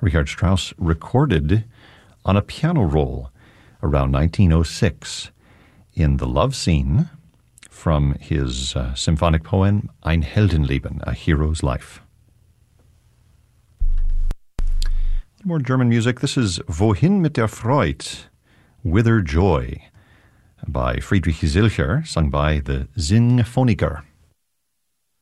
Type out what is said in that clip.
Richard Strauss recorded on a piano roll around 1906 in the love scene from his symphonic poem Ein Heldenleben, A Hero's Life. More German music. This is Wohin mit der Freude, Whither Joy, by Friedrich Zilcher, sung by the Sinfoniker.